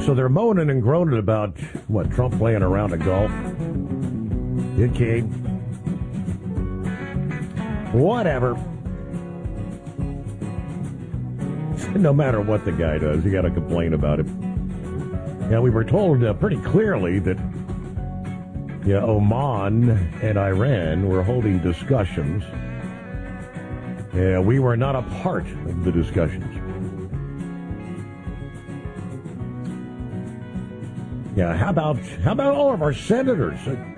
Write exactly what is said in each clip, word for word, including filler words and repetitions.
so they're moaning and groaning about, what, Trump playing around at golf? Okay. Whatever. No matter what the guy does, you got to complain about it. Yeah, we were told uh, pretty clearly that yeah, Oman and Iran were holding discussions. Yeah, we were not a part of the discussions. Yeah, how about how about all of our senators?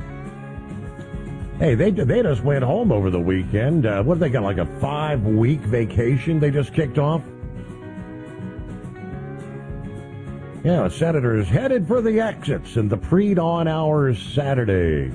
Hey, they they just went home over the weekend. Uh, what have they got, like a five-week vacation they just kicked off? Yeah, senators headed for the exits in the pre-dawn hours Saturday.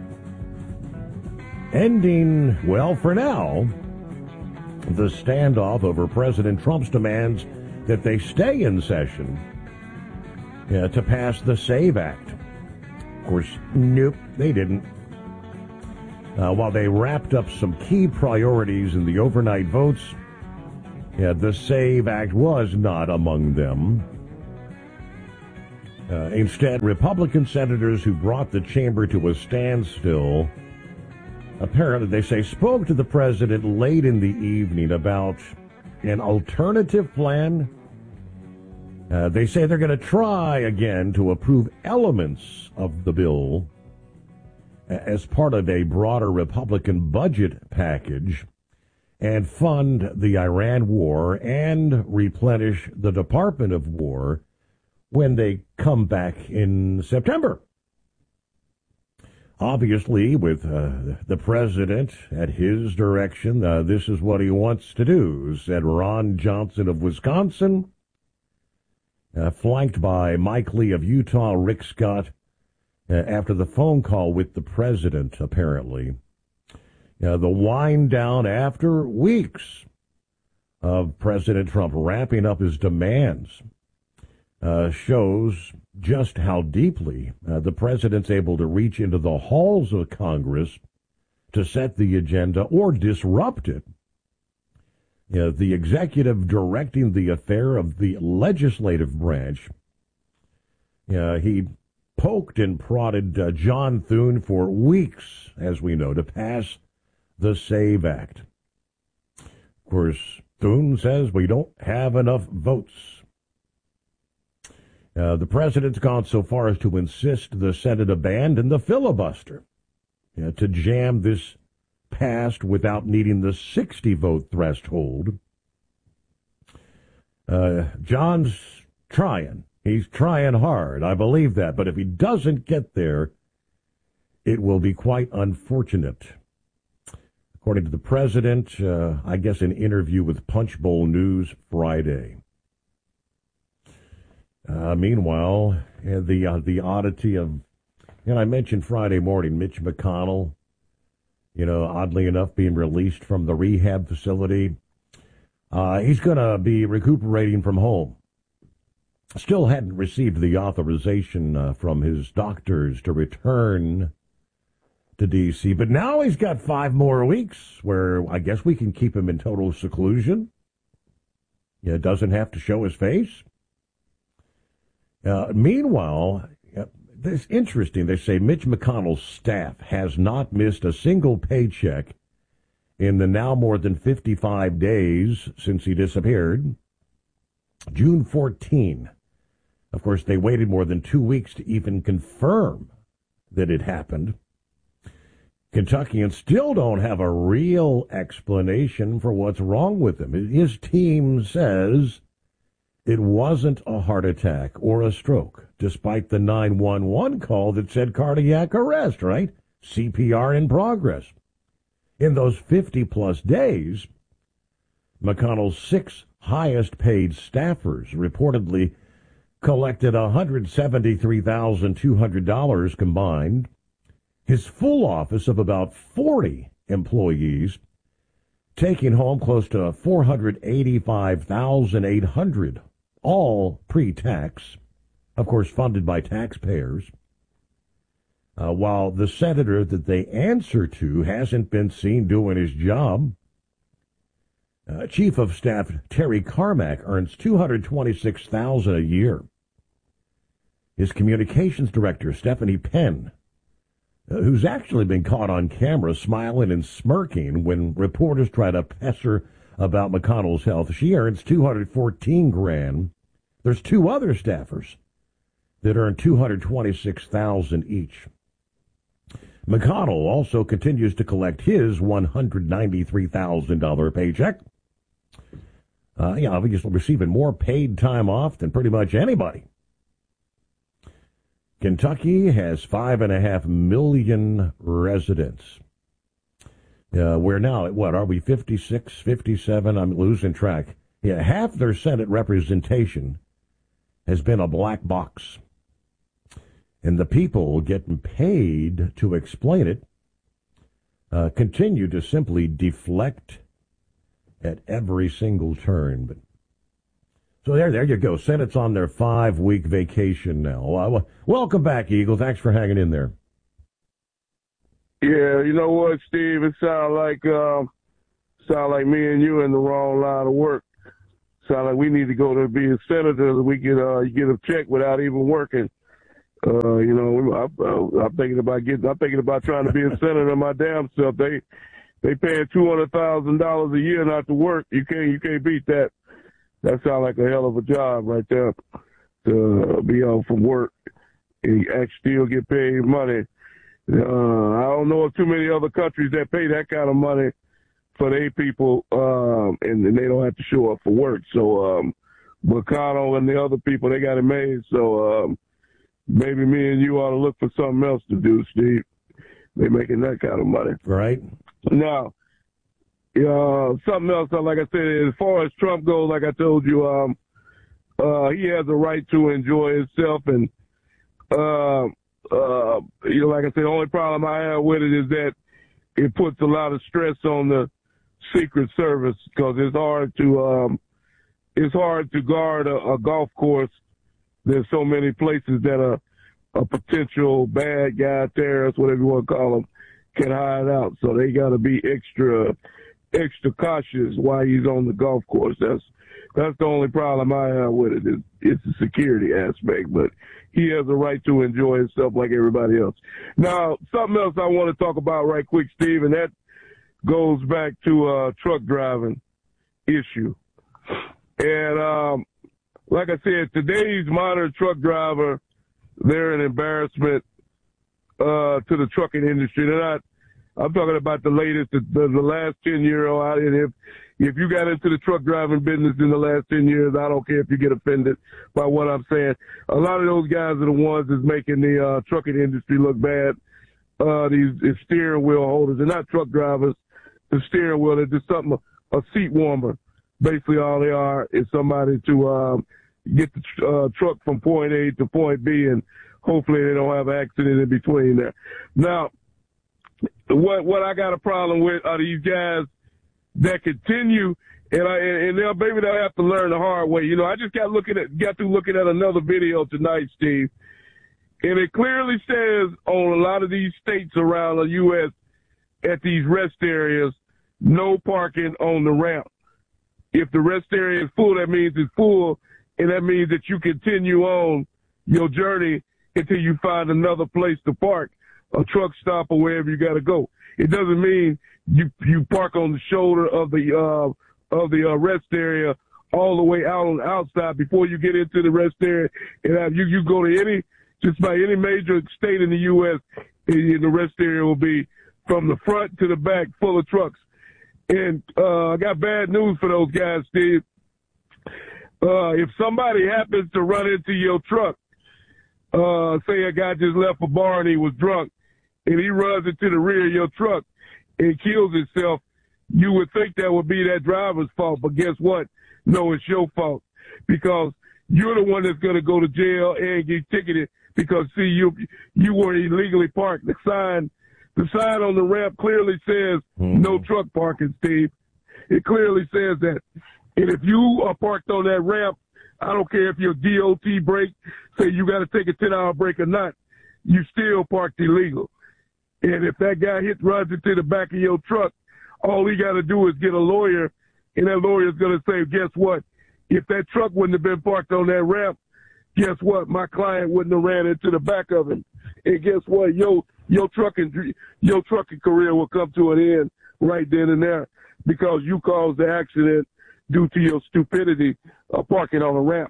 Ending, well, for now, the standoff over President Trump's demands that they stay in session yeah, to pass the SAVE Act. Of course, nope, they didn't. Uh, while they wrapped up some key priorities in the overnight votes, yeah, the SAVE Act was not among them. Uh, instead, Republican senators who brought the chamber to a standstill, apparently, they say, spoke to the president late in the evening about an alternative plan. Uh, they say they're going to try again to approve elements of the bill as part of a broader Republican budget package and fund the Iran war and replenish the Department of War when they come back in September. Obviously, with uh, the president at his direction, uh, this is what he wants to do, said Ron Johnson of Wisconsin, uh, flanked by Mike Lee of Utah, Rick Scott, uh, after the phone call with the president, apparently. Uh, the wind down after weeks of President Trump wrapping up his demands Uh, shows just how deeply uh, the president's able to reach into the halls of Congress to set the agenda or disrupt it. You know, the executive directing the affair of the legislative branch. Uh, he poked and prodded uh, John Thune for weeks, as we know, to pass the SAVE Act. Of course, Thune says we don't have enough votes. Uh, the president's gone so far as to insist the Senate abandon the filibuster uh, to jam this past without needing the sixty-vote threshold. Uh, John's trying. He's trying hard. I believe that. But if he doesn't get there, it will be quite unfortunate. According to the president, uh, I guess an interview with Punchbowl News Friday. Uh, meanwhile, uh, the uh, the oddity of, and I mentioned Friday morning, Mitch McConnell, you know, oddly enough, being released from the rehab facility. Uh, he's going to be recuperating from home. Still hadn't received the authorization uh, from his doctors to return to D C, but now he's got five more weeks where I guess we can keep him in total seclusion. Yeah, doesn't have to show his face. Uh, meanwhile, uh, this is interesting. They say Mitch McConnell's staff has not missed a single paycheck in the now more than fifty-five days since he disappeared. June fourteenth. Of course, they waited more than two weeks to even confirm that it happened. Kentuckians still don't have a real explanation for what's wrong with him. His team says it wasn't a heart attack or a stroke, despite the nine one one call that said cardiac arrest, right? C P R in progress. In those fifty-plus days, McConnell's six highest-paid staffers reportedly collected one hundred seventy-three thousand two hundred dollars combined. His full office of about forty employees taking home close to four hundred eighty-five thousand eight hundred dollars, all pre-tax, of course funded by taxpayers, uh, while the senator that they answer to hasn't been seen doing his job. Uh, Chief of Staff Terry Carmack earns two hundred twenty-six thousand dollars a year. his communications director, Stephanie Penn, uh, who's actually been caught on camera smiling and smirking when reporters try to press her about McConnell's health. She earns two hundred fourteen grand. There's two other staffers that earn two hundred twenty-six thousand each. McConnell also continues to collect his one hundred ninety-three thousand dollars paycheck. Uh, yeah, obviously receiving more paid time off than pretty much anybody. Kentucky has five and a half million residents. Uh, we're now at what, are we fifty-six, fifty-seven? I'm losing track. Yeah, half their Senate representation has been a black box. And the people getting paid to explain it uh, continue to simply deflect at every single turn. But so there, there you go. Senate's on their five-week vacation now. Uh, welcome back, Eagle. Thanks for hanging in there. Yeah, you know what, Steve? It sounds like um, sound like me and you in the wrong line of work. Sound like we need to go to be a senator. We get uh, you get a check without even working. Uh, you know, I, I'm thinking about getting. I'm thinking about trying to be a senator my damn self. They they paying two hundred thousand dollars a year not to work. You can't you can't beat that. That sounds like a hell of a job right there. To be off from work and actually still get paid money. Uh, I don't know of too many other countries that pay that kind of money for their people, um, and, and they don't have to show up for work. So, um, McConnell and the other people, they got it made. So, um, maybe me and you ought to look for something else to do, Steve. They're making that kind of money. Right. Now, uh, something else, like I said, as far as Trump goes, like I told you, um, uh, he has a right to enjoy himself. And, uh, uh, you know, like I said, the only problem I have with it is that it puts a lot of stress on the Secret Service because it's hard to, um, it's hard to guard a, a golf course. There's so many places that a, a potential bad guy, terrorist, whatever you want to call them, can hide out. So they got to be extra, extra cautious while he's on the golf course. That's that's the only problem I have with it. Is it's the security aspect, but he has a right to enjoy himself like everybody else. Now, something else I want to talk about right quick, Steve, and that goes back to uh truck driving issue. And um, like I said, today's modern truck driver, they're an embarrassment uh, to the trucking industry. They're not. I'm talking about the latest, the, the, the last ten year old out. And if if you got into the truck driving business in the last ten years, I don't care if you get offended by what I'm saying. A lot of those guys are the ones that's making the uh, trucking industry look bad. Uh, these, these steering wheel holders, they're not truck drivers. The steering wheel, they're just something, a seat warmer. Basically, all they are is somebody to um, get the uh, truck from point A to point B, and hopefully they don't have an accident in between there. Now, what what I got a problem with are these guys that continue, and I and they'll maybe they'll have to learn the hard way. You know, I just got looking at got through looking at another video tonight, Steve, and it clearly says on a lot of these states around the U S at these rest areas, no parking on the ramp. If the rest area is full, that means it's full, and that means that you continue on your journey until you find another place to park, a truck stop or wherever you got to go. It doesn't mean you you park on the shoulder of the uh, of the uh, rest area all the way out on the outside before you get into the rest area. And uh, you you go to any just by any major state in the U S, and the rest area will be from the front to the back full of trucks. And uh, I got bad news for those guys, Steve. Uh, if somebody happens to run into your truck, uh, say a guy just left a bar and he was drunk, and he runs into the rear of your truck and kills himself, you would think that would be that driver's fault. But guess what? No, it's your fault, because you're the one that's going to go to jail and get ticketed because, see, you you were illegally parked. The sign The sign on the ramp clearly says mm-hmm. no truck parking, Steve. It clearly says that. And if you are parked on that ramp, I don't care if your D O T break, say you got to take a ten hour break or not, you still parked illegal. And if that guy hits, runs into the back of your truck, all he got to do is get a lawyer, and that lawyer is going to say, guess what? If that truck wouldn't have been parked on that ramp, guess what? My client wouldn't have ran into the back of him. And guess what? Your, your trucking, your trucking career will come to an end right then and there because you caused the accident due to your stupidity of parking on a ramp.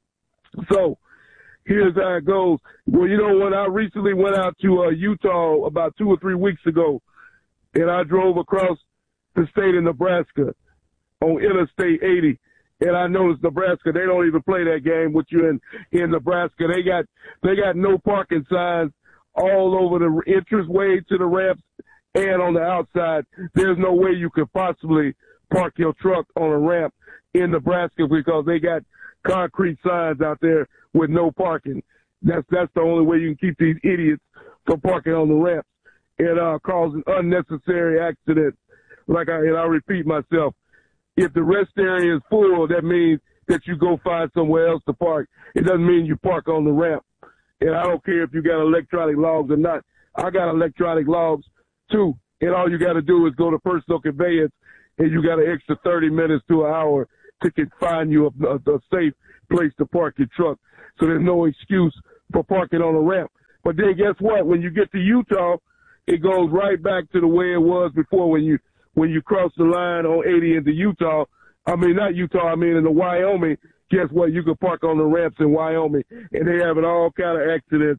So here's how it goes. Well, you know, when I recently went out to uh, Utah about two or three weeks ago, and I drove across the state of Nebraska on Interstate eighty, and I noticed Nebraska, they don't even play that game with you in, in Nebraska. They got, they got no parking signs all over the entranceway to the ramps and on the outside. There's no way you could possibly park your truck on a ramp in Nebraska because they got concrete signs out there with no parking. That's, that's the only way you can keep these idiots from parking on the ramps and, uh, causing unnecessary accidents. Like I, and I repeat myself, if the rest area is full, that means that you go find somewhere else to park. It doesn't mean you park on the ramp. And I don't care if you got electronic logs or not. I got electronic logs too. And all you got to do is go to personal conveyance and you got an extra thirty minutes to an hour to can find you a, a, a safe place to park your truck. So there's no excuse for parking on a ramp. But then guess what? When you get to Utah, it goes right back to the way it was before when you, when you cross the line on eighty into Utah. I mean, not Utah, I mean in the Wyoming. Guess what? You can park on the ramps in Wyoming, and they having all kind of accidents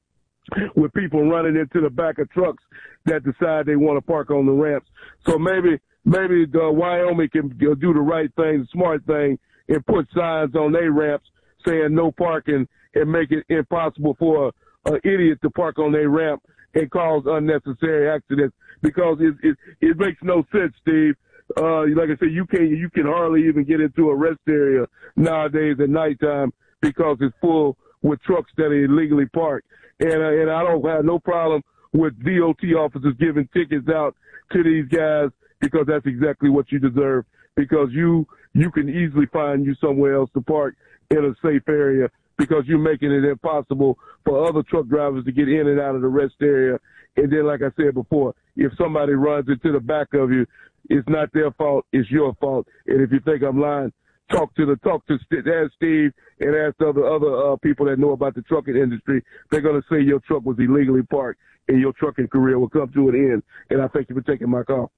with people running into the back of trucks that decide they want to park on the ramps. So maybe, maybe the Wyoming can do the right thing, the smart thing, and put signs on their ramps saying no parking and make it impossible for an idiot to park on their ramp and cause unnecessary accidents because it, it, it makes no sense, Steve. Uh, like I said, you can't, you can hardly even get into a rest area nowadays at nighttime because it's full with trucks that are illegally parked. And, uh, and I don't have no problem with D O T officers giving tickets out to these guys because that's exactly what you deserve because you, you can easily find you somewhere else to park in a safe area because you're making it impossible for other truck drivers to get in and out of the rest area. And then, like I said before, if somebody runs into the back of you, it's not their fault. It's your fault. And if you think I'm lying, talk to the talk to ask Steve and ask other other uh, people that know about the trucking industry. They're going to say your truck was illegally parked, and your trucking career will come to an end. And I thank you for taking my call.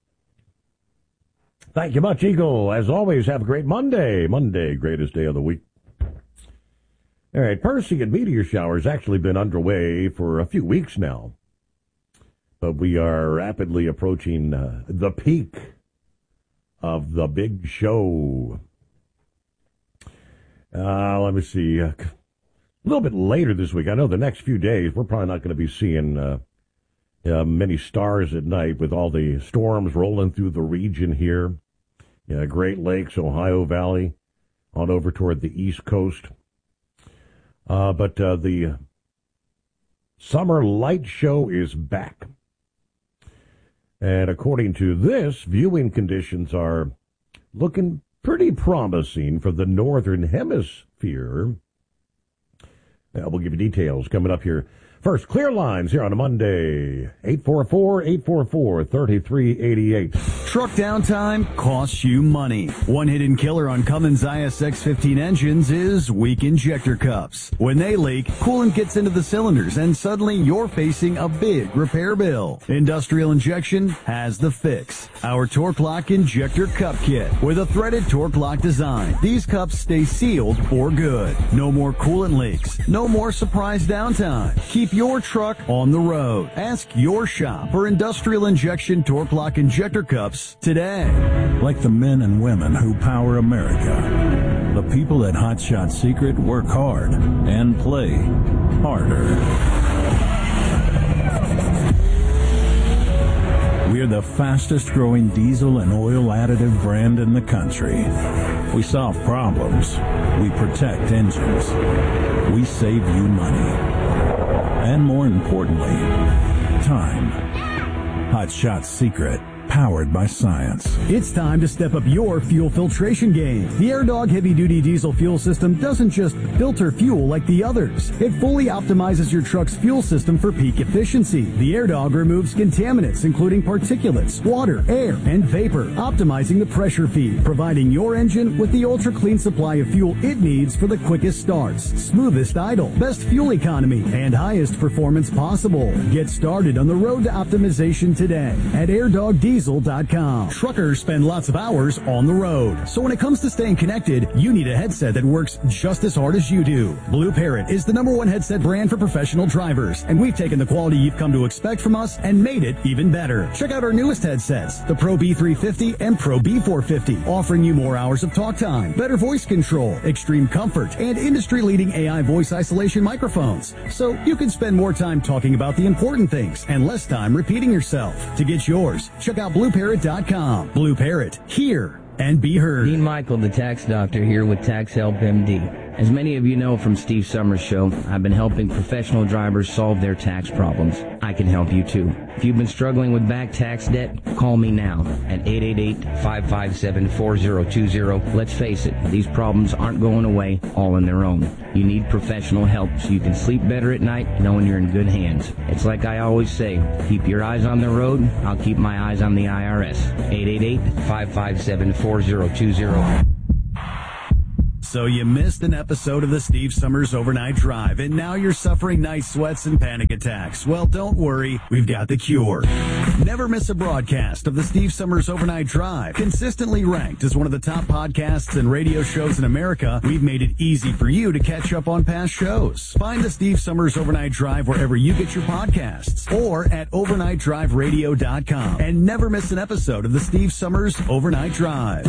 Thank you much, Eagle. As always, have a great Monday. Monday, greatest day of the week. All right, Perseid meteor showers actually been underway for a few weeks now, but we are rapidly approaching uh, the peak of the big show. Uh, let me see. Uh, a little bit later this week, I know the next few days, we're probably not going to be seeing uh, uh, many stars at night with all the storms rolling through the region here. Yeah, Great Lakes, Ohio Valley, on over toward the East Coast. Uh, but uh, the summer light show is back. And according to this, viewing conditions are looking pretty promising for the northern hemisphere. Uh, we'll give you details coming up here. First, clear lines here on a Monday. eight four four, eight four four, three three eight eight. Truck downtime costs you money. One hidden killer on Cummins I S X fifteen engines is weak injector cups. When they leak, coolant gets into the cylinders and suddenly you're facing a big repair bill. Industrial Injection has the fix. Our Torque Lock Injector Cup Kit with a threaded Torque Lock design. These cups stay sealed for good. No more coolant leaks. No more surprise downtime. Keep your truck on the road. Ask your shop for Industrial Injection Torque Lock Injector Cups today. Like the men and women who power America, the people at Hot Shot Secret work hard and play harder. We're the fastest growing diesel and oil additive brand in the country. We solve problems. We protect engines. We save you money. And more importantly, time. Hot Shot Secret powered by science. It's time to step up your fuel filtration game. The AirDog heavy-duty diesel fuel system doesn't just filter fuel like the others. It fully optimizes your truck's fuel system for peak efficiency. The AirDog removes contaminants, including particulates, water, air, and vapor, optimizing the pressure feed, providing your engine with the ultra-clean supply of fuel it needs for the quickest starts, smoothest idle, best fuel economy, and highest performance possible. Get started on the road to optimization today at air dog diesel dot com. Truckers spend lots of hours on the road, so when it comes to staying connected, you need a headset that works just as hard as you do. Blue Parrot is the number one headset brand for professional drivers, and we've taken the quality you've come to expect from us and made it even better. Check out our newest headsets, the Pro B three fifty and Pro B four fifty, offering you more hours of talk time, better voice control, extreme comfort, and industry-leading A I voice isolation microphones, so you can spend more time talking about the important things and less time repeating yourself. To get yours, check out blue parrot dot com. Blue Parrot, hear and be heard. Dean Michael, the tax doctor, here with Tax Help M D. As many of you know from Steve Summers' show, I've been helping professional drivers solve their tax problems. I can help you too. If you've been struggling with back tax debt, call me now at eight eight eight, five five seven, four zero two zero. Let's face it, these problems aren't going away all on their own. You need professional help so you can sleep better at night knowing you're in good hands. It's like I always say, keep your eyes on the road, I'll keep my eyes on the I R S. eight eight eight, five five seven, four zero two zero. So you missed an episode of the Steve Summers Overnight Drive, and now you're suffering night sweats and panic attacks. Well, don't worry, we've got the cure. Never miss a broadcast of the Steve Summers Overnight Drive. Consistently ranked as one of the top podcasts and radio shows in America, we've made it easy for you to catch up on past shows. Find the Steve Summers Overnight Drive wherever you get your podcasts or at overnight drive radio dot com. And never miss an episode of the Steve Summers Overnight Drive.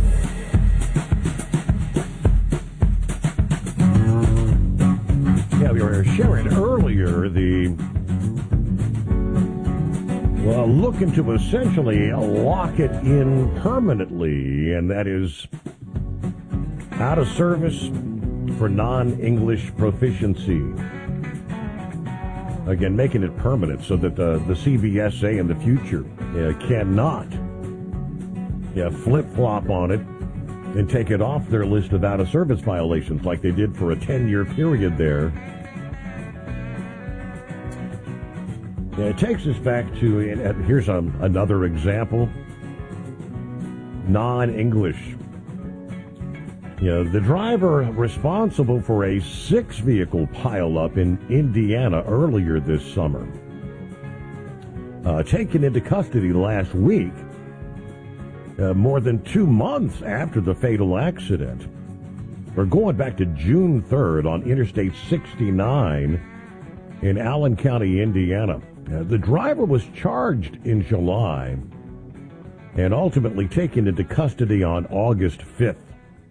Yeah, we were sharing earlier the, well, looking to essentially lock it in permanently, and that is out of service for non-English proficiency. Again, making it permanent so that the, the C V S A in the future uh, cannot yeah, flip-flop on it and take it off their list of out-of-service violations like they did for a ten-year period there. Yeah, it takes us back to, and here's a, another example, non-English. You know, the driver responsible for a six-vehicle pileup in Indiana earlier this summer, uh, taken into custody last week, uh, more than two months after the fatal accident. We're going back to June third on Interstate sixty-nine in Allen County, Indiana. Uh, the driver was charged in July and ultimately taken into custody on August fifth.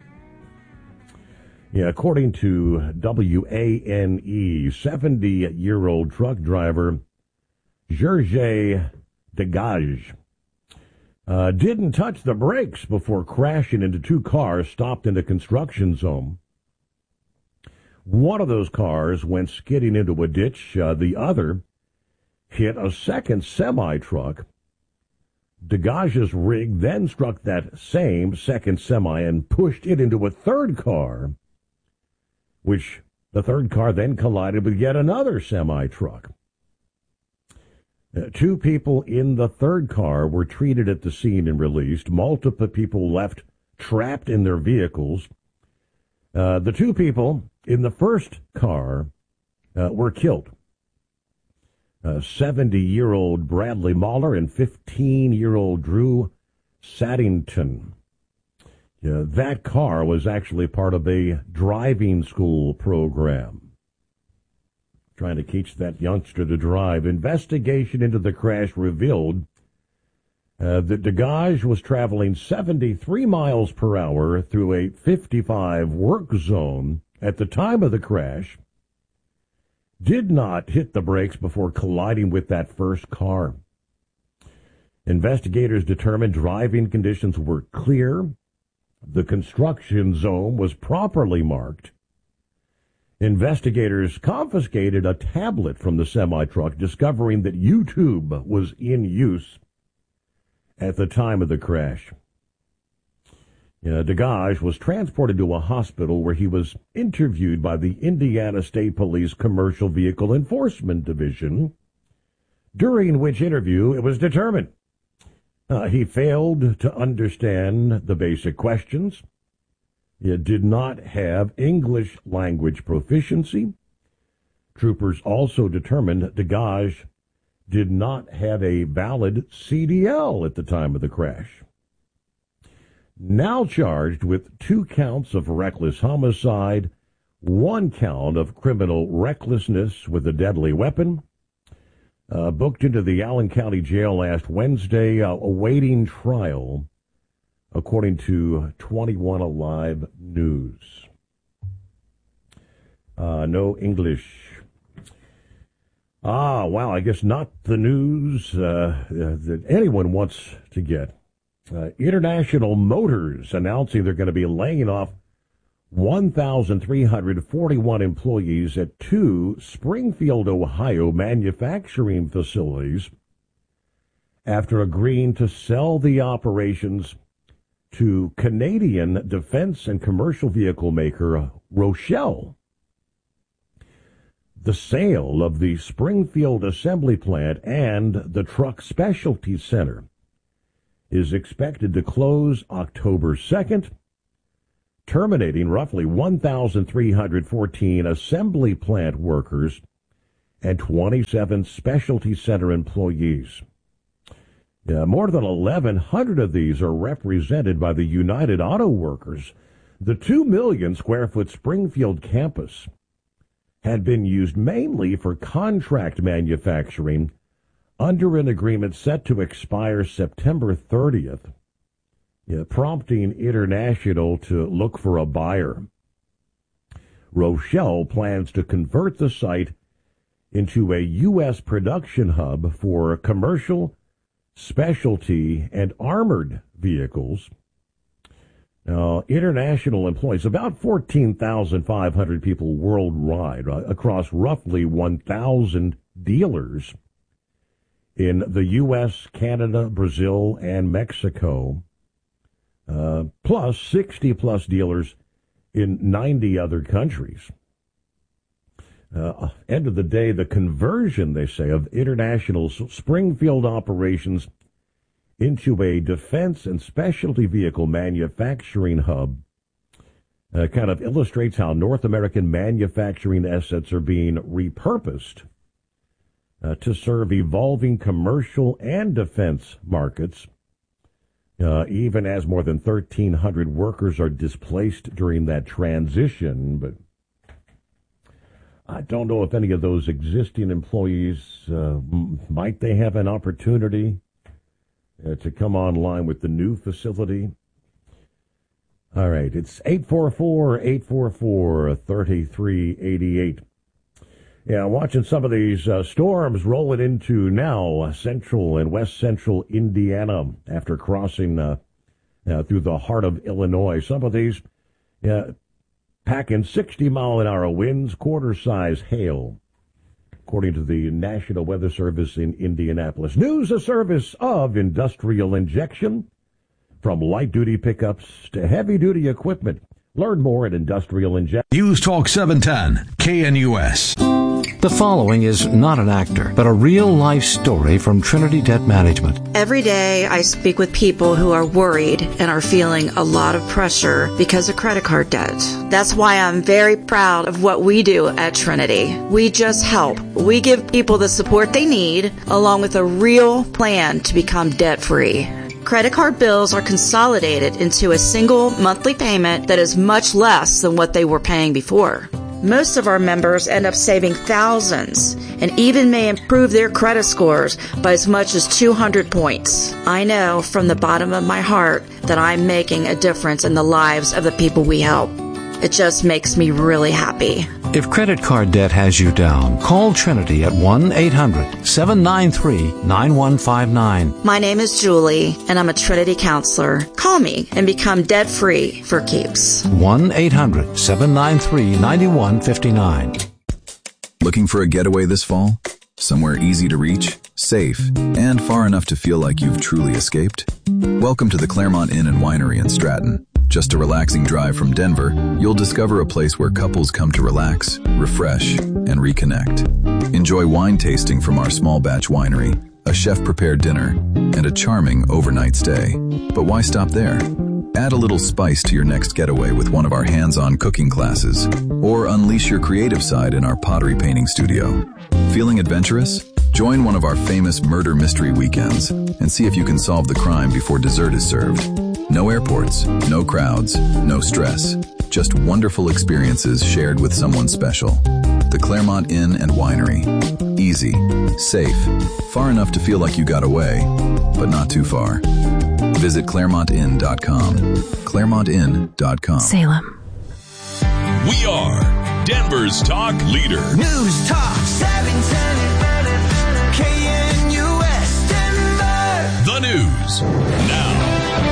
Yeah, according to W A N E, seventy-year-old truck driver Gergely Degage uh, didn't touch the brakes before crashing into two cars stopped in a construction zone. One of those cars went skidding into a ditch. Uh, the other hit a second semi-truck. Degage's rig then struck that same second semi and pushed it into a third car, which the third car then collided with yet another semi-truck. Uh, two people in the third car were treated at the scene and released. Multiple people left trapped in their vehicles. Uh, the two people in the first car uh, were killed. Uh, seventy-year-old Bradley Mahler and fifteen-year-old Drew Saddington. Uh, that car was actually part of a driving school program, trying to teach that youngster to drive. Investigation into the crash revealed uh, that Degage was traveling seventy-three miles per hour through a fifty-five work zone at the time of the crash, did not hit the brakes before colliding with that first car. Investigators determined driving conditions were clear, the construction zone was properly marked. Investigators confiscated a tablet from the semi-truck, discovering that YouTube was in use, at the time of the crash. Uh, Degage was transported to a hospital where he was interviewed by the Indiana State Police Commercial Vehicle Enforcement Division, during which interview it was determined uh, he failed to understand the basic questions. He did not have English language proficiency. Troopers also determined Degage did not have a valid C D L at the time of the crash. Now charged with two counts of reckless homicide, one count of criminal recklessness with a deadly weapon, uh, booked into the Allen County Jail last Wednesday, uh, awaiting trial, according to twenty-one Alive News. Uh, no English. Ah, wow, I guess not the news uh, that anyone wants to get. Uh, International Motors announcing they're going to be laying off one thousand three hundred forty-one employees at two Springfield, Ohio manufacturing facilities after agreeing to sell the operations to Canadian defense and commercial vehicle maker Rochelle. The sale of the Springfield Assembly Plant and the Truck Specialty Center is expected to close October second, terminating roughly one thousand three hundred fourteen assembly plant workers and twenty-seven specialty center employees. Yeah, more than eleven hundred of these are represented by the United Auto Workers. The two million square foot Springfield campus had been used mainly for contract manufacturing under an agreement set to expire September thirtieth, yeah, prompting International to look for a buyer. Rochelle plans to convert the site into a U S production hub for commercial, specialty, and armored vehicles. Now, International employs about fourteen thousand five hundred people worldwide uh, across roughly one thousand dealers in the U S, Canada, Brazil, and Mexico, uh, plus sixty-plus dealers in ninety other countries. Uh, end of the day, the conversion, they say, of International's Springfield operations into a defense and specialty vehicle manufacturing hub uh, kind of illustrates how North American manufacturing assets are being repurposed Uh, to serve evolving commercial and defense markets, uh, even as more than thirteen hundred workers are displaced during that transition. But I don't know if any of those existing employees, uh, m- might they have an opportunity uh, to come online with the new facility? All right, it's eight four four, eight four four, three three eight eight. Yeah, watching some of these uh, storms rolling into now uh, central and west central Indiana after crossing uh, uh, through the heart of Illinois. Some of these uh, packing sixty mile an hour winds, quarter size hail, according to the National Weather Service in Indianapolis. News, a service of Industrial Injection. From light duty pickups to heavy duty equipment. Learn more at Industrial Injection. News Talk seven ten, K N U S. The following is not an actor, but a real-life story from Trinity Debt Management. Every day I speak with people who are worried and are feeling a lot of pressure because of credit card debt. That's why I'm very proud of what we do at Trinity. We just help. We give people the support they need, along with a real plan to become debt-free. Credit card bills are consolidated into a single monthly payment that is much less than what they were paying before. Most of our members end up saving thousands and even may improve their credit scores by as much as two hundred points. I know from the bottom of my heart that I'm making a difference in the lives of the people we help. It just makes me really happy. If credit card debt has you down, call Trinity at one eight hundred, seven nine three, nine one five nine. My name is Julie, and I'm a Trinity counselor. Call me and become debt-free for keeps. one eight hundred, seven nine three, nine one five nine. Looking for a getaway this fall? Somewhere easy to reach, safe, and far enough to feel like you've truly escaped? Welcome to the Claremont Inn and Winery in Stratton. Just a relaxing drive from Denver, you'll discover a place where couples come to relax, refresh, and reconnect. Enjoy wine tasting from our small batch winery, a chef-prepared dinner, and a charming overnight stay. But why stop there? Add a little spice to your next getaway with one of our hands-on cooking classes, or unleash your creative side in our pottery painting studio. Feeling adventurous? Join one of our famous murder mystery weekends and see if you can solve the crime before dessert is served. No airports, no crowds, no stress. Just wonderful experiences shared with someone special. The Claremont Inn and Winery. Easy, safe, far enough to feel like you got away, but not too far. Visit Claremont Inn dot com. Claremont Inn dot com. Salem. We are Denver's talk leader. News Talk seven ten K N U S Denver. The news now.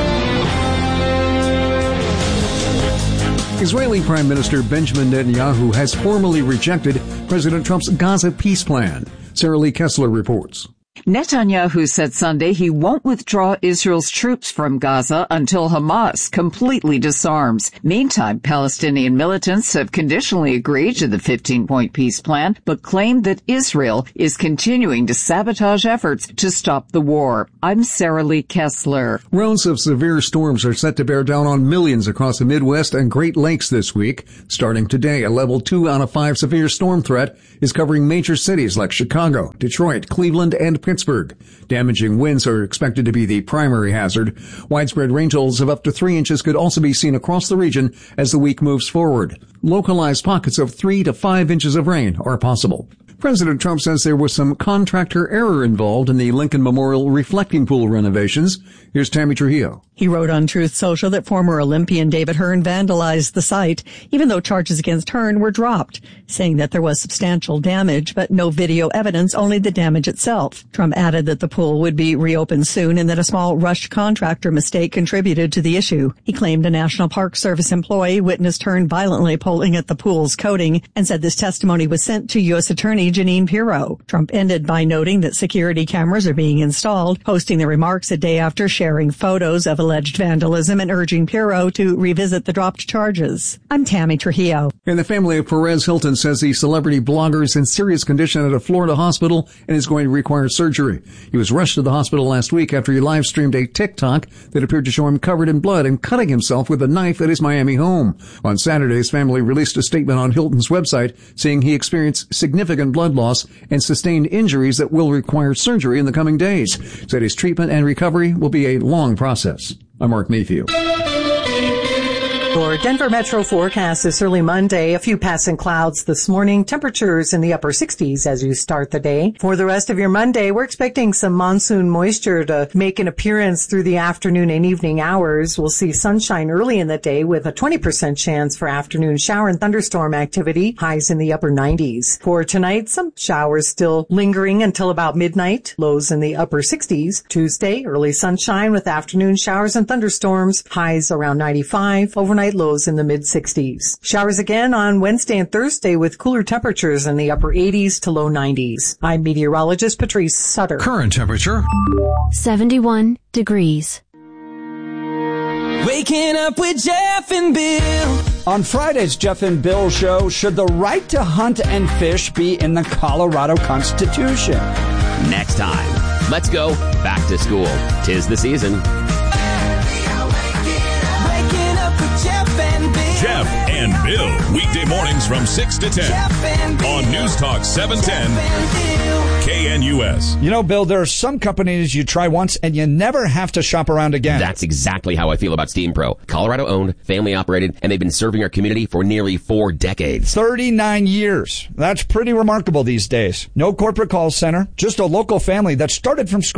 Israeli Prime Minister Benjamin Netanyahu has formally rejected President Trump's Gaza peace plan. Sarah Lee Kessler reports. Netanyahu said Sunday he won't withdraw Israel's troops from Gaza until Hamas completely disarms. Meantime, Palestinian militants have conditionally agreed to the fifteen-point peace plan, but claim that Israel is continuing to sabotage efforts to stop the war. I'm Sarah Lee Kessler. Rounds of severe storms are set to bear down on millions across the Midwest and Great Lakes this week. Starting today, a level two out of five severe storm threat is covering major cities like Chicago, Detroit, Cleveland, and Pittsburgh. Damaging winds are expected to be the primary hazard. Widespread rainfalls of up to three inches could also be seen across the region as the week moves forward. Localized pockets of three to five inches of rain are possible. President Trump says there was some contractor error involved in the Lincoln Memorial reflecting pool renovations. Here's Tammy Trujillo. He wrote on Truth Social that former Olympian David Hearn vandalized the site, even though charges against Hearn were dropped, saying that there was substantial damage, but no video evidence, only the damage itself. Trump added that the pool would be reopened soon and that a small rushed contractor mistake contributed to the issue. He claimed a National Park Service employee witnessed Hearn violently pulling at the pool's coating and said this testimony was sent to U S Attorney Jeanine Pirro. Trump ended by noting that security cameras are being installed, posting the remarks a day after sharing photos of alleged vandalism and urging Pirro to revisit the dropped charges. I'm Tammy Trujillo. And the family of Perez Hilton says the celebrity blogger is in serious condition at a Florida hospital and is going to require surgery. He was rushed to the hospital last week after he live streamed a TikTok that appeared to show him covered in blood and cutting himself with a knife at his Miami home. On Saturday, his family released a statement on Hilton's website saying he experienced significant blood loss and sustained injuries that will require surgery in the coming days. Said his treatment and recovery will be a long process. I'm Mark Mayfield. For Denver Metro forecast this early Monday, a few passing clouds this morning, temperatures in the upper sixties as you start the day. For the rest of your Monday, we're expecting some monsoon moisture to make an appearance through the afternoon and evening hours. We'll see sunshine early in the day with a twenty percent chance for afternoon shower and thunderstorm activity, highs in the upper nineties. For tonight, some showers still lingering until about midnight, lows in the upper sixties. Tuesday, early sunshine with afternoon showers and thunderstorms, highs around ninety-five. Overnight lows in the mid-sixties. Showers again on Wednesday and Thursday with cooler temperatures in the upper eighties to low nineties. I'm meteorologist Patrice Sutter. Current temperature seventy-one degrees. Waking up with Jeff and Bill. On Friday's Jeff and Bill show, should the right to hunt and fish be in the Colorado Constitution? Next time. Let's go back to school. 'Tis the season. Jeff and Bill, weekday mornings from six to ten on News Talk seven ten K N U S. You know, Bill, there are some companies you try once and you never have to shop around again. That's exactly how I feel about Steam Pro. Colorado owned, family operated, and they've been serving our community for nearly four decades. thirty-nine years. That's pretty remarkable these days. No corporate call center, just a local family that started from scratch,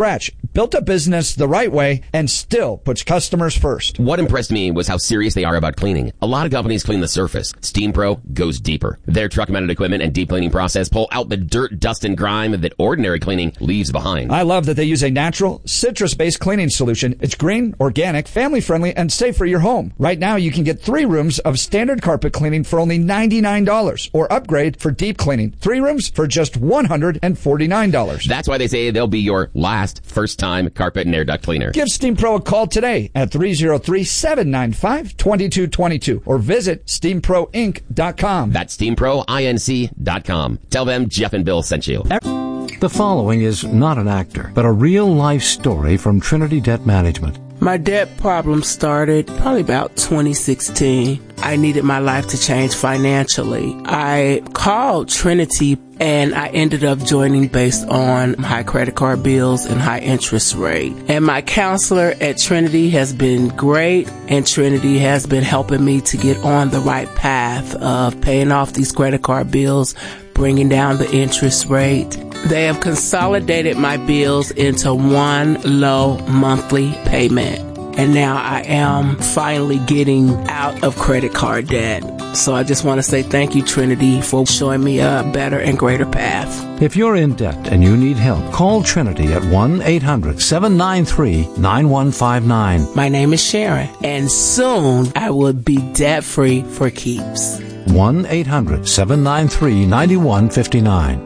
built a business the right way and still puts customers first. What impressed me was how serious they are about cleaning. A lot of companies clean the surface. Steam Pro goes deeper. Their truck-mounted equipment and deep cleaning process pull out the dirt, dust, and grime that ordinary cleaning leaves behind. I love that they use a natural, citrus-based cleaning solution. It's green, organic, family-friendly, and safe for your home. Right now, you can get three rooms of standard carpet cleaning for only ninety-nine dollars, or upgrade for deep cleaning. Three rooms for just one hundred forty-nine dollars. That's why they say they'll be your last first-time carpet and air duct cleaner. Give Steam Pro a call today at three oh three, seven nine five, two two two two or visit steam pro inc dot com. That's steam pro inc dot com. Tell them Jeff and Bill sent you. The following is not an actor, but a real-life story from Trinity Debt Management. My debt problem started probably about twenty sixteen. I needed my life to change financially. I called Trinity and I ended up joining based on high credit card bills and high interest rate. And my counselor at Trinity has been great, and Trinity has been helping me to get on the right path of paying off these credit card bills, bringing down the interest rate. They have consolidated my bills into one low monthly payment. And now I am finally getting out of credit card debt. So I just want to say thank you, Trinity, for showing me a better and greater path. If you're in debt and you need help, call Trinity at one eight hundred, seven nine three, nine one five nine. My name is Sharon, and soon I will be debt-free for keeps. one eight hundred, seven nine three, nine one five nine.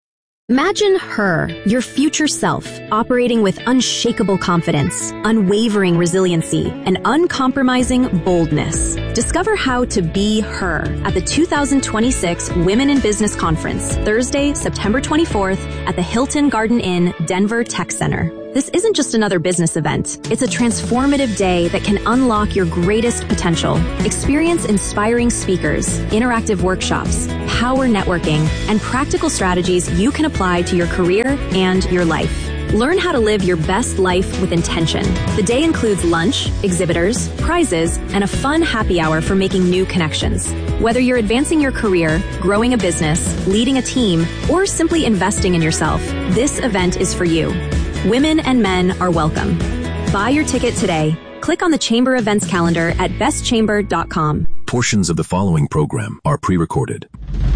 Imagine her, your future self, operating with unshakable confidence, unwavering resiliency, and uncompromising boldness. Discover how to be her at the two thousand twenty-six Women in Business Conference, Thursday, September twenty-fourth at the Hilton Garden Inn, Denver Tech Center. This isn't just another business event. It's a transformative day that can unlock your greatest potential. Experience inspiring speakers, interactive workshops, power networking, and practical strategies you can apply to your career and your life. Learn how to live your best life with intention. The day includes lunch, exhibitors, prizes, and a fun happy hour for making new connections. Whether you're advancing your career, growing a business, leading a team, or simply investing in yourself, this event is for you. Women and men are welcome. Buy your ticket today. Click on the Chamber events calendar at best chamber dot com. Portions of the following program are pre-recorded.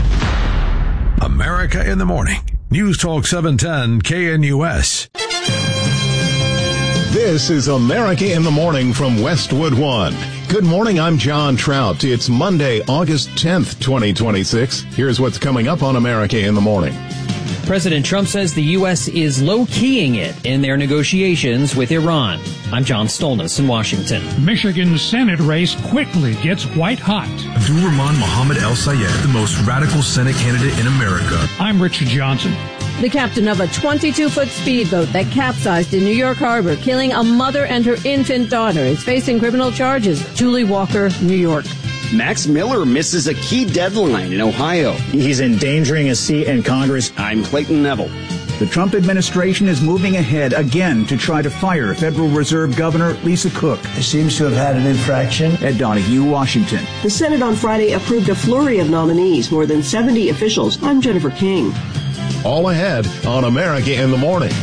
America in the Morning. News Talk seven ten K N U S. This is America in the Morning from Westwood One. Good morning, I'm John Trout. It's Monday, August tenth, twenty twenty-six. Here's what's coming up on America in the Morning. President Trump says the U S is low-keying it in their negotiations with Iran. I'm John Stolness in Washington. Michigan's Senate race quickly gets white hot. Abdul-Rahman Mohammed El-Sayed, the most radical Senate candidate in America. I'm Richard Johnson. The captain of a twenty-two foot speedboat that capsized in New York Harbor, killing a mother and her infant daughter, is facing criminal charges. Julie Walker, New York. Max Miller misses a key deadline in Ohio. He's endangering a seat in Congress. I'm Clayton Neville. The Trump administration is moving ahead again to try to fire Federal Reserve Governor Lisa Cook. It seems to have had an infraction. Ed Donahue, Washington. The Senate on Friday approved a flurry of nominees, more than seventy officials. I'm Jennifer King. All ahead on America in the Morning.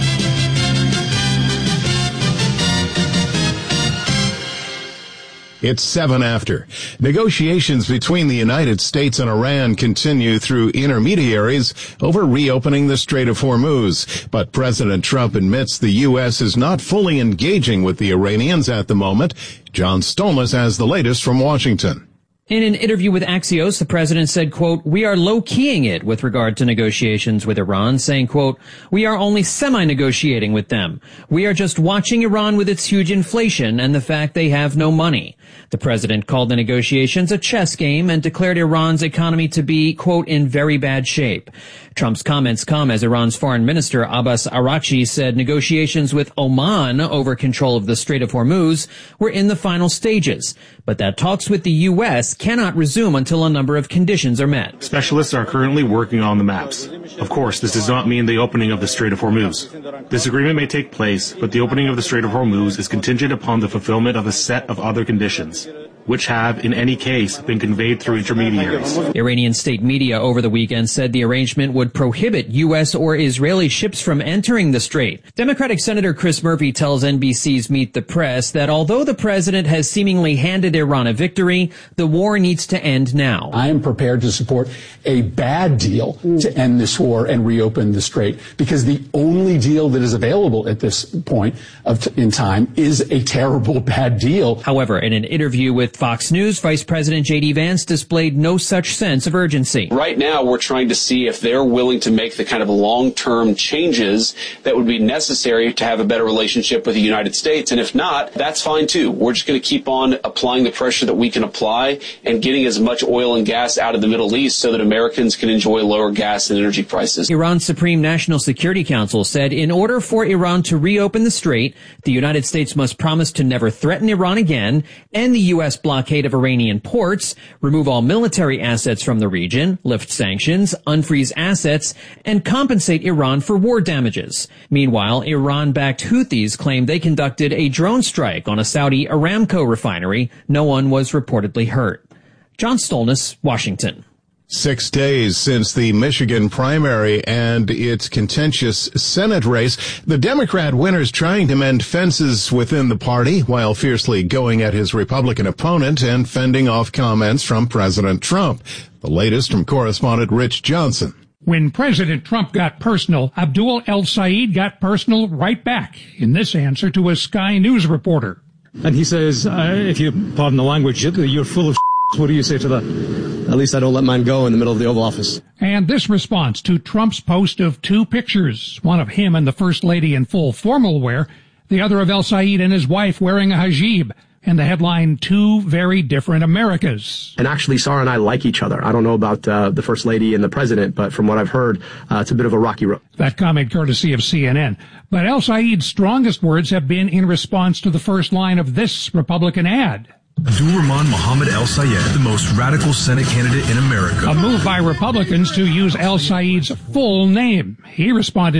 It's seven after. Negotiations between the United States and Iran continue through intermediaries over reopening the Strait of Hormuz. But President Trump admits the U S is not fully engaging with the Iranians at the moment. John Stolness has the latest from Washington. In an interview with Axios, the president said, quote, "We are low-keying it with regard to negotiations with Iran," saying, quote, "We are only semi-negotiating with them. We are just watching Iran with its huge inflation and the fact they have no money." The president called the negotiations a chess game and declared Iran's economy to be, quote, "in very bad shape." Trump's comments come as Iran's foreign minister Abbas Araghchi said negotiations with Oman over control of the Strait of Hormuz were in the final stages, but that talks with the U S cannot resume until a number of conditions are met. Specialists are currently working on the maps. Of course, this does not mean the opening of the Strait of Hormuz. This agreement may take place, but the opening of the Strait of Hormuz is contingent upon the fulfillment of a set of other conditions. which have, in any case, been conveyed through intermediaries. Iranian state media over the weekend said the arrangement would prohibit U S or Israeli ships from entering the strait. Democratic Senator Chris Murphy tells N B C's Meet the Press that although the president has seemingly handed Iran a victory, the war needs to end now. I am prepared to support a bad deal to end this war and reopen the strait, because the only deal that is available at this point of t- in time is a terrible bad deal. However, in an interview with Fox News, Vice President J D Vance displayed no such sense of urgency. Right now, we're trying to see if they're willing to make the kind of long-term changes that would be necessary to have a better relationship with the United States. And if not, that's fine too. We're just going to keep on applying the pressure that we can apply and getting as much oil and gas out of the Middle East so that Americans can enjoy lower gas and energy prices. Iran's Supreme National Security Council said in order for Iran to reopen the strait, the United States must promise to never threaten Iran again, end the U S blockade of Iranian ports, remove all military assets from the region, lift sanctions, unfreeze assets, and compensate Iran for war damages. Meanwhile, Iran-backed Houthis claim they conducted a drone strike on a Saudi Aramco refinery. No one was reportedly hurt. John Stolness, Washington. Six days since the Michigan primary and its contentious Senate race, the Democrat winner's trying to mend fences within the party while fiercely going at his Republican opponent and fending off comments from President Trump. The latest from correspondent Rich Johnson. When President Trump got personal, Abdul El Sayed got personal right back in this answer to a Sky News reporter. And he says, uh, if you pardon the language, you're full of shit. What do you say to that? At least I don't let mine go in the middle of the Oval Office. And this response to Trump's post of two pictures, one of him and the First Lady in full formal wear, the other of El Sayed and his wife wearing a hijab, and the headline, Two Very Different Americas. And actually, Sarah and I like each other. I don't know about uh, the First Lady and the President, but from what I've heard, uh, it's a bit of a rocky road. That comment courtesy of C N N. But El Sayed's strongest words have been in response to the first line of this Republican ad. Abdul-Rahman Mohammed El Sayed, the most radical Senate candidate in America. A move by Republicans to use El Sayed's full name. He responded